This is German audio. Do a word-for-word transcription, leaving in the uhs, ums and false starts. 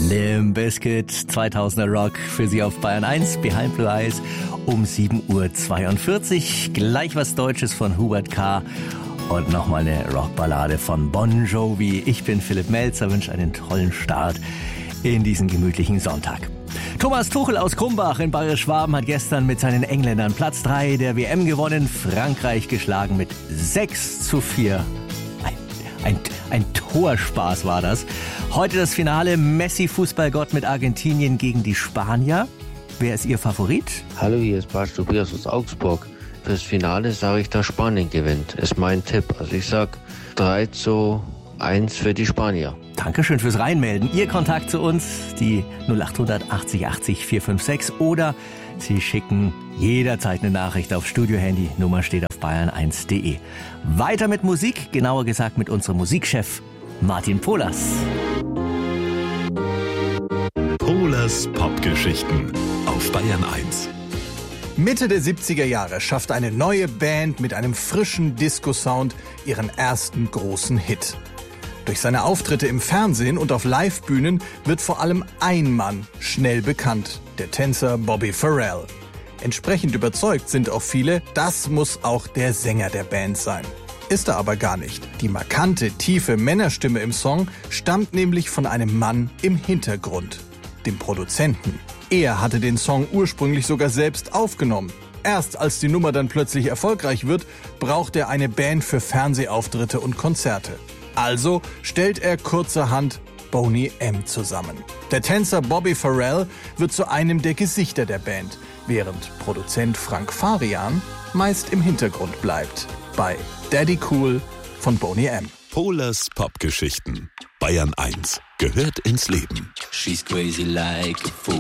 Limp Bizkit, zweitausender Rock für Sie auf Bayern eins, Behind Blue Eyes um sieben Uhr zweiundvierzig. Gleich was Deutsches von Hubert K. und nochmal eine Rockballade von Bon Jovi. Ich bin Philipp Melzer, wünsche einen tollen Start in diesen gemütlichen Sonntag. Thomas Tuchel aus Krumbach in Bayerisch-Schwaben hat gestern mit seinen Engländern Platz drei der W M gewonnen, Frankreich geschlagen mit sechs zu vier. Ein, ein, ein Torspaß war das. Heute das Finale, Messi Fußballgott mit Argentinien gegen die Spanier. Wer ist Ihr Favorit? Hallo, hier ist Bartsch Tobias aus Augsburg. Fürs Finale sage ich, dass Spanien gewinnt. Ist mein Tipp. Also ich sag drei zu eins für die Spanier. Dankeschön fürs Reinmelden. Ihr Kontakt zu uns, die null acht achtzig achtzig vier fünf sechs, oder Sie schicken jederzeit eine Nachricht auf Studio-Handy. Nummer steht auf bayern eins punkt de. Weiter mit Musik, genauer gesagt mit unserem Musikchef Martin Polas. Polas Popgeschichten auf Bayern eins. Mitte der siebziger Jahre schafft eine neue Band mit einem frischen Disco-Sound ihren ersten großen Hit. Durch seine Auftritte im Fernsehen und auf Livebühnen wird vor allem ein Mann schnell bekannt, der Tänzer Bobby Farrell. Entsprechend überzeugt sind auch viele, das muss auch der Sänger der Band sein. Ist er aber gar nicht. Die markante, tiefe Männerstimme im Song stammt nämlich von einem Mann im Hintergrund, dem Produzenten. Er hatte den Song ursprünglich sogar selbst aufgenommen. Erst als die Nummer dann plötzlich erfolgreich wird, braucht er eine Band für Fernsehauftritte und Konzerte. Also stellt er kurzerhand Boney M. zusammen. Der Tänzer Bobby Farrell wird zu einem der Gesichter der Band, während Produzent Frank Farian meist im Hintergrund bleibt. Bei Daddy Cool von Boney M. Polas Popgeschichten. Bayern eins gehört ins Leben. She's crazy like a fool.